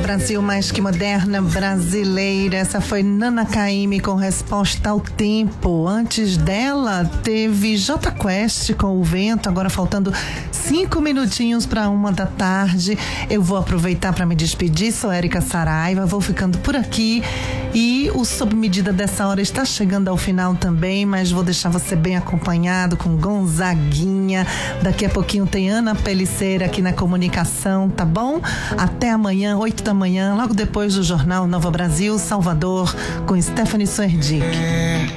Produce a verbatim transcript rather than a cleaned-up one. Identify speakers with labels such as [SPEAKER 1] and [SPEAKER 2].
[SPEAKER 1] Brasil mais que moderna brasileira. Essa foi Nana Caymmi com Resposta ao Tempo. Antes dela teve Jota Quest com O Vento. Agora faltando cinco minutinhos para uma da tarde. Eu vou aproveitar para me despedir. Sou Érica Saraiva, vou ficando por aqui e o Sob Medida dessa hora está chegando ao final também, mas vou deixar você bem acompanhado com Gonzaguinha. Daqui a pouquinho tem Ana Peliceira aqui na comunicação, tá bom? Até amanhã, oito da manhã, logo depois do Jornal Nova Brasil, Salvador, com Stephanie Suerdick.